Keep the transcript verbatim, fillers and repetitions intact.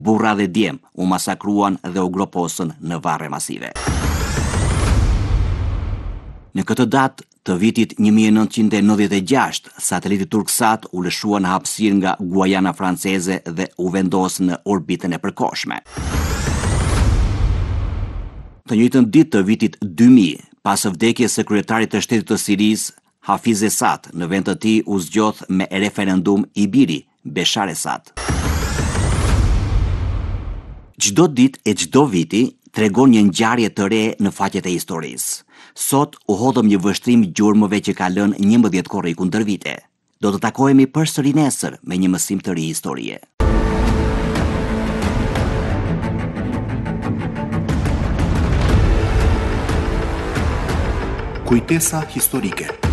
burra dhe djem u masakruan dhe u groposën në varre masive. Në këtë datë të vitit një mijë e nëntëqind e nëntëdhjetë e gjashtë, sateliti Turksat u lëshua në hapësirë nga Guajana franceze dhe u vendos në orbitën e përkohshme. Të njëjtën ditë të vitit dy mijë, pas vdekjes së kryetarit të shtetit të Sirisë, Hafiz Esad, në vend të tij u zgjodh me referendum i biri, Beshar Esad. Çdo ditë e çdo viti tregon një ngjarje të re në faqet e historisë. Sot u hodhëm një vështrim gjurmëve që ka lënë njëmbëdhjetë korriku ndër vite. Do të takohemi përsëri nesër me një mësim të ri historie. Kujtesa historike.